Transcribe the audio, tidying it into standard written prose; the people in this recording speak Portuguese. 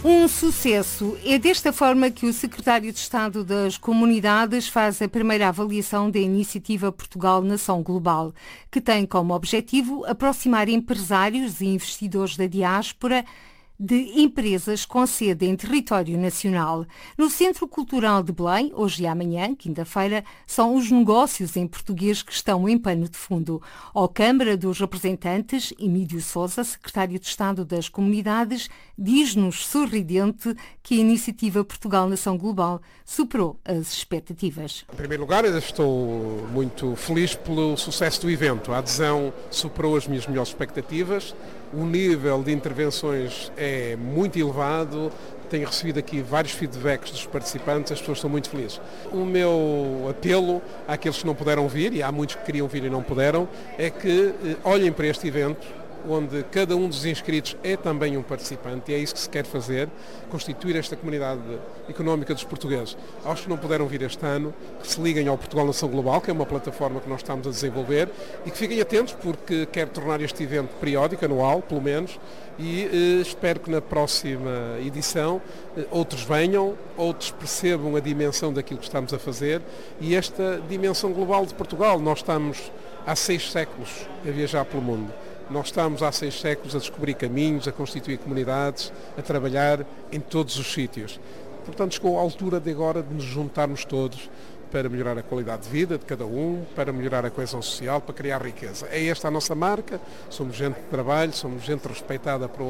Um sucesso. É desta forma que o secretário de Estado das Comunidades faz a primeira avaliação da iniciativa Portugal Nação Global, que tem como objetivo aproximar empresários e investidores da diáspora de empresas com sede em território nacional. No Centro Cultural de Belém, hoje e amanhã, quinta-feira, são os negócios em português que estão em pano de fundo. Ao Câmara dos Representantes, Emílio Sousa, secretário de Estado das Comunidades, diz-nos sorridente que a iniciativa Portugal Nação Global superou as expectativas. Em primeiro lugar, eu estou muito feliz pelo sucesso do evento. A adesão superou as minhas melhores expectativas. O nível de intervenções é muito elevado, tenho recebido aqui vários feedbacks dos participantes, as pessoas estão muito felizes. O meu apelo àqueles que não puderam vir, e há muitos que queriam vir e não puderam, é que olhem para este evento, onde cada um dos inscritos é também um participante, e é isso que se quer fazer, constituir esta comunidade económica dos portugueses. Aos que não puderam vir este ano, que se liguem ao Portugal Nação Global, que é uma plataforma que nós estamos a desenvolver, e que fiquem atentos, porque quero tornar este evento periódico, anual, pelo menos, e espero que na próxima edição outros venham, outros percebam a dimensão daquilo que estamos a fazer, e esta dimensão global de Portugal. Nós estamos há 6 séculos a viajar pelo mundo. Nós estamos há 6 séculos a descobrir caminhos, a constituir comunidades, a trabalhar em todos os sítios. Portanto, chegou a altura de agora de nos juntarmos todos para melhorar a qualidade de vida de cada um, para melhorar a coesão social, para criar riqueza. É esta a nossa marca, somos gente de trabalho, somos gente respeitada por